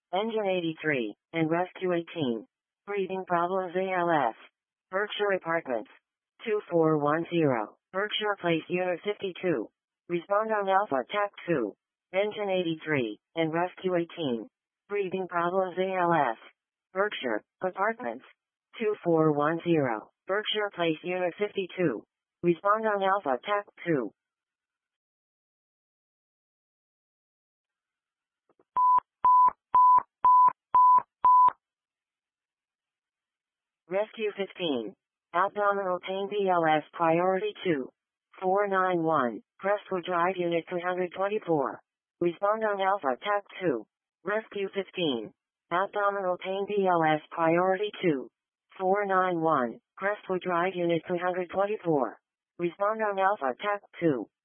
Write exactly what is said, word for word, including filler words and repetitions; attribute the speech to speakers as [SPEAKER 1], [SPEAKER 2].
[SPEAKER 1] Engine eighty-three, and Rescue eighteen. Breathing problems A L S. Berkshire Apartments. two four one zero. Berkshire Place Unit fifty-two. Respond on Alpha T A C two. Engine eighty-three, and Rescue eighteen. Breathing problems A L S. Berkshire Apartments. two four one zero. Berkshire Place Unit fifty-two. Respond on Alpha T A C two. Rescue fifteen. Abdominal pain B L S priority two. four nine one. Crestwood Drive Unit three twenty-four. Respond on Alpha T A C two. Rescue fifteen. Abdominal pain B L S priority two. four nine one. Crestwood Drive Unit three twenty-four. Respond on Alpha T A C two.